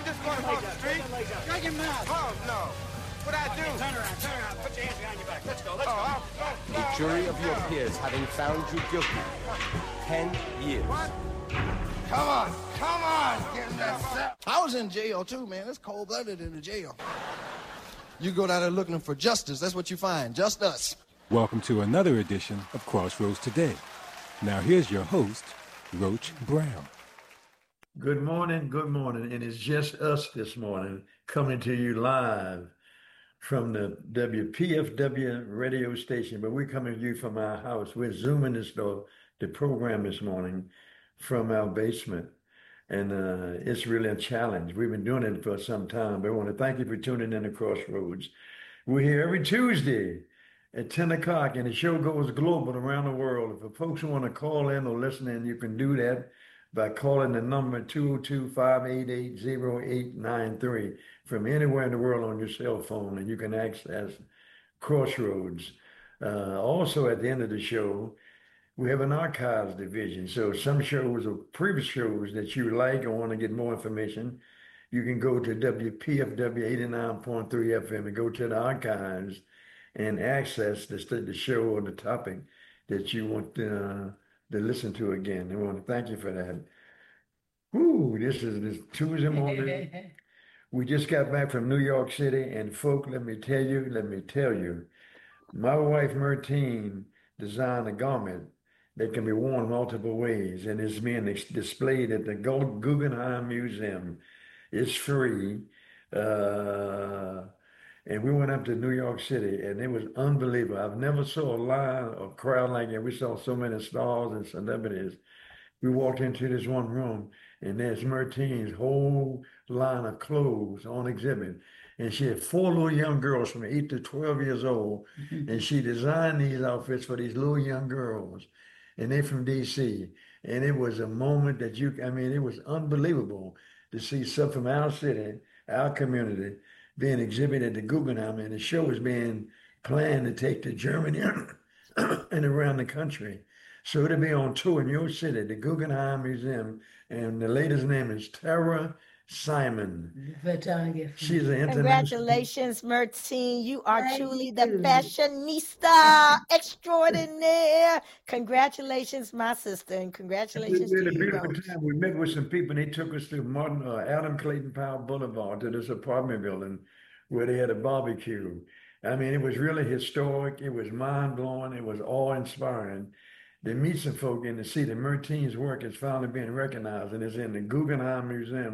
just going across the street. Shut your mouth. Oh, no. What'd I do? Turn around. Put your hands behind your back. Let's go. The jury of your peers having found you guilty. 10 years. What? Come on, get in that cell. I was in jail too, man. It's cold-blooded in the jail. You go down there looking for justice, that's what you find, just us. Welcome to another edition of Crossroads Today. Now here's your host, Roach Brown. Good morning, and it's just us this morning coming to you live from the WPFW radio station, but we're coming to you from our house. We're zooming the program this morning from our basement, and it's really a challenge. We've been doing it for some time, but I want to thank you for tuning in to Crossroads. We're here every Tuesday at 10 o'clock, and the show goes global around the world. If folks want to call in or listen in, you can do that by calling the number 202-588-0893 from anywhere in the world on your cell phone, and you can access Crossroads. Also, at the end of the show, we have an archives division. So some shows or previous shows that you like or want to get more information, you can go to WPFW 89.3 FM and go to the archives and access the show or the topic that you want to listen to again. I want to thank you for that. This is Tuesday morning. We just got back from New York City, and folk, let me tell you, my wife Mertine designed a garment that can be worn multiple ways, and it's being displayed at the Guggenheim Museum. It's free. And we went up to New York City, and it was unbelievable. I've never saw a line or crowd like that. We saw so many stars and celebrities. We walked into this one room, and there's Mertine's whole line of clothes on exhibit. And she had 4 little young girls from 8 to 12 years old, and she designed these outfits for these little young girls. And they're from D.C. And it was a moment that it was unbelievable to see stuff from our city, our community, being exhibited at the Guggenheim, and the show was being planned to take to Germany and around the country. So it'll be on tour in your city, the Guggenheim Museum, and the lady's name is Tara Simon. She's an international. Congratulations, Mertine. You are truly the fashionista extraordinaire. Congratulations, my sister, and congratulations We to had a you beautiful both. time. We met with some people, and they took us to Adam Clayton Powell Boulevard to this apartment building where they had a barbecue. It was really historic. It was mind-blowing. It was awe-inspiring. To meet some folk and to see that Mertine's work is finally being recognized, and it's in the Guggenheim Museum.